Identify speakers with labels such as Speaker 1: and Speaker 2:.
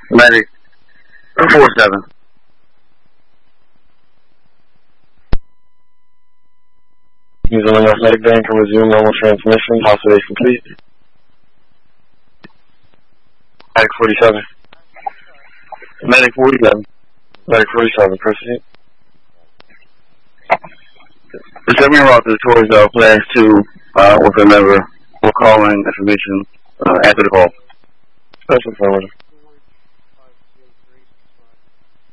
Speaker 1: Medic 47.
Speaker 2: Using enough medic bank can resume normal transmission. Hospitalization complete. Medic 47.
Speaker 1: Medic 47.
Speaker 2: Medic 47, proceed.
Speaker 1: Receiving route towards flash 2 with a member. We'll call in information after the call.
Speaker 2: That's affirmative.